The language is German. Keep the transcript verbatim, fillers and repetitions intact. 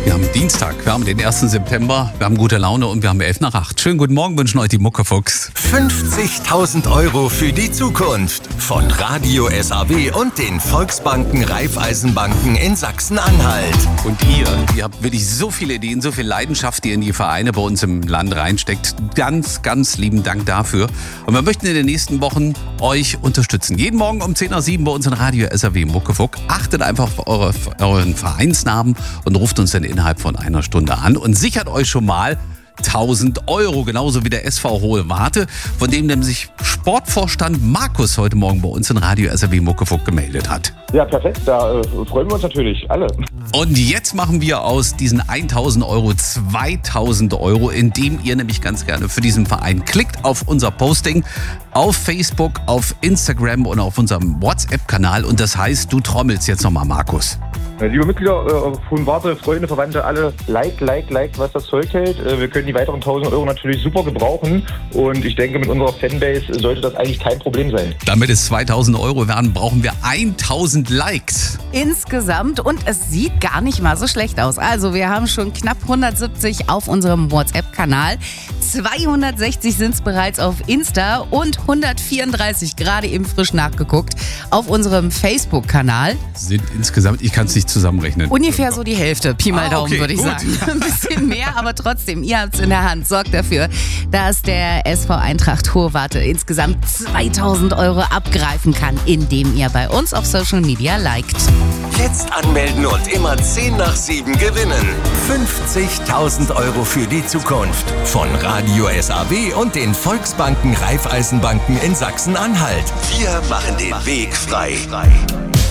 Wir haben Dienstag, wir haben den ersten September, wir haben gute Laune und wir haben elf nach acht. Schönen guten Morgen wünschen euch die Muckefuchs. fünfzigtausend Euro für die Zukunft von Radio S A W und den Volksbanken Raiffeisenbanken in Sachsen-Anhalt. Und ihr, ihr habt wirklich so viele Ideen, so viel Leidenschaft, die ihr in die Vereine bei uns im Land reinsteckt. Ganz, ganz lieben Dank dafür. Und wir möchten in den nächsten Wochen euch unterstützen. Jeden Morgen um zehn nach sieben bei uns in Radio S A W Muckefuck. Achtet einfach auf eure, euren Vereinsnamen und ruft uns dann innerhalb von einer Stunde an und sichert euch schon mal tausend Euro, genauso wie der S V Hohe Warte, von dem nämlich Sportvorstand Markus heute Morgen bei uns in Radio S A W Muckefuck gemeldet hat. Ja, perfekt, da äh, freuen wir uns natürlich alle. Und jetzt machen wir aus diesen tausend Euro zweitausend Euro, indem ihr nämlich ganz gerne für diesen Verein klickt auf unser Posting auf Facebook, auf Instagram und auf unserem WhatsApp-Kanal. Und das heißt, du trommelst jetzt nochmal, Markus. Liebe Mitglieder äh, von Warte, Freunde, Verwandte, alle like, like, like, was das Zeug hält. Äh, wir können die weiteren tausend Euro natürlich super gebrauchen und ich denke, mit unserer Fanbase sollte das eigentlich kein Problem sein. Damit es zweitausend Euro werden, brauchen wir tausend Likes. Insgesamt und es sieht gar nicht mal so schlecht aus. Also wir haben schon knapp hundertsiebzig auf unserem WhatsApp-Kanal, zweihundertsechzig sind es bereits auf Insta und hundertvierunddreißig, gerade eben frisch nachgeguckt, auf unserem Facebook-Kanal. Sind insgesamt, ich kann es nicht zusammenrechnen. Ungefähr so die Hälfte, Pi mal Ah, Daumen, okay, würde ich gut. sagen. Ein bisschen mehr, aber trotzdem, ihr habt es in der Hand. Sorgt dafür, dass der S V Eintracht Hohe Warte insgesamt zweitausend Euro abgreifen kann, indem ihr bei uns auf Social Media liked. Jetzt anmelden und immer zehn nach sieben gewinnen. fünfzigtausend Euro für die Zukunft von Radio S A W und den Volksbanken Raiffeisenbanken in Sachsen-Anhalt. Wir machen den Weg frei.